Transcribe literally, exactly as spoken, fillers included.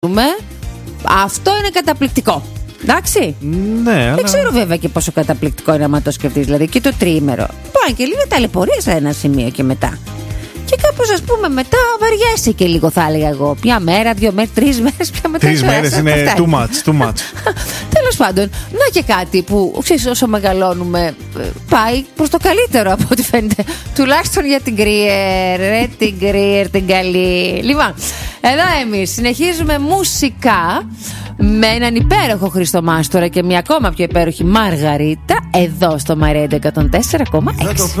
Αυτό είναι καταπληκτικό. Εντάξει. Ναι, αλλά... Δεν ξέρω βέβαια και πόσο καταπληκτικό είναι άμα το σκεφτείς. Δηλαδή και το τριήμερο. Πάει και λίγο ταλαιπωρία σε ένα σημείο και μετά. Και κάπως ας πούμε μετά βαριέσαι και λίγο, θα έλεγα εγώ. Μια μέρα, δύο μέρες, τρεις μέρες, πια μετά. Τρεις μέρες είναι too much, too much. Τέλος πάντων, να και κάτι που ξέρεις, όσο μεγαλώνουμε πάει προς το καλύτερο από ό,τι φαίνεται. Τουλάχιστον για την Κρύερ, ρε την Κρύερ, την καλή. Λοιπόν, εδώ εμείς συνεχίζουμε μουσικά με έναν υπέροχο Χριστομάστορα και μια ακόμα πιο υπέροχη Μαργαρίτα εδώ στο My Radio εκατόν τέσσερα κόμμα έξι.